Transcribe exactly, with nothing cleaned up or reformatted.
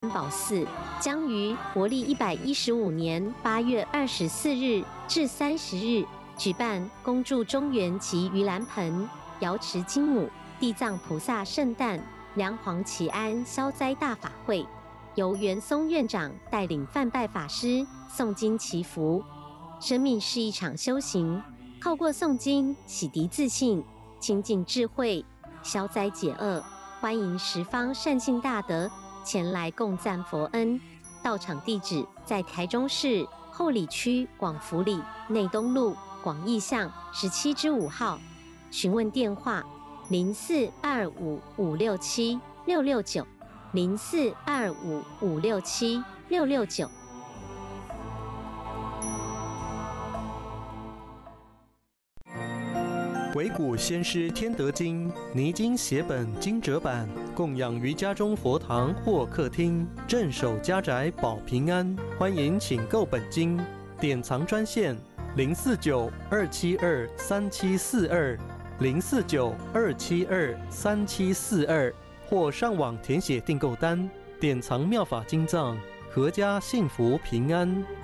宝寺将于国历一百一十五年八月二十四日至三十日举办恭祝中元及盂兰盆、瑶池金母、地藏菩萨圣诞、梁皇祈安消灾大法会，由元松院长带领梵拜法师诵经祈福。生命是一场修行，透过诵经洗涤自信，亲近智慧，消灾解厄。欢迎十方善信大德前来共赞佛恩。到场地址在台中市后里区广福里内东路广义巷十七之五号。询问电话：零四二五五六七六六九，零四二五五六七六六九。 惟古先师天德经泥经写本经折版，供养于家中佛堂或客厅，镇守家宅保平安。欢迎请购本经，典藏专线零四九二七二三七四二零四九二七二三七四二，或上网填写订购单，典藏妙法经藏，阖家幸福平安。